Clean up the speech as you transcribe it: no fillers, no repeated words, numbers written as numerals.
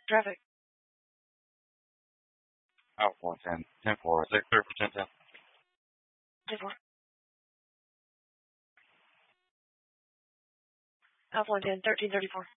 Traffic. Alpha 110, 10-4, is that clear for 10-10? 10-4. Alpha 110, 1334.